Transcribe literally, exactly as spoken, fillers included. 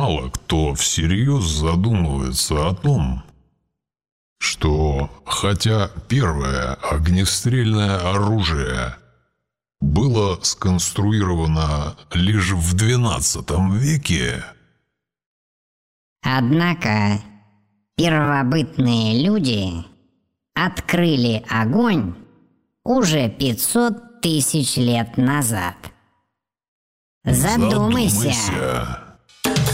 мало кто всерьез задумывается о том, что хотя первое огнестрельное оружие было сконструировано лишь в двенадцатом веке, однако первобытные люди открыли огонь уже пятьсот тысяч лет назад. Задумайся. задумайся.